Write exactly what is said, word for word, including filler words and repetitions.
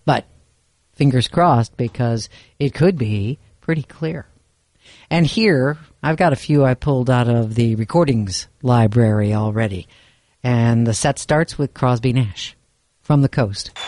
But fingers crossed, because it could be pretty clear. And here, I've got a few I pulled out of the recordings library already. And the set starts with Crosby Nash, From the Coast.